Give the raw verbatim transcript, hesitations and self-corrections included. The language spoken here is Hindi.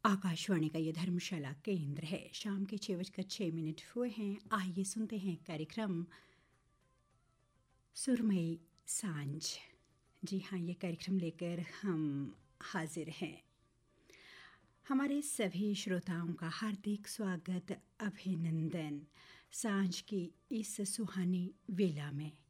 आकाशवाणी का ये धर्मशाला केंद्र है। शाम के छः बजकर छः मिनट हुए हैं। आइए सुनते हैं कार्यक्रम सुरमई सांझ। जी हाँ, ये कार्यक्रम लेकर हम हाजिर हैं। हमारे सभी श्रोताओं का हार्दिक स्वागत, अभिनंदन। सांझ की इस सुहानी वेला में